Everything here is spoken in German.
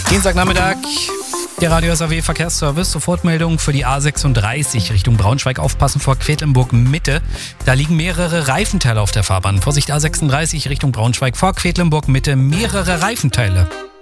Dienstagnachmittag, der Radio SAW Verkehrsservice, Sofortmeldung für die A36 Richtung Braunschweig. Aufpassen vor Quedlinburg Mitte. Da liegen mehrere Reifenteile auf der Fahrbahn. Vorsicht A36 Richtung Braunschweig vor Quedlinburg Mitte, mehrere Reifenteile.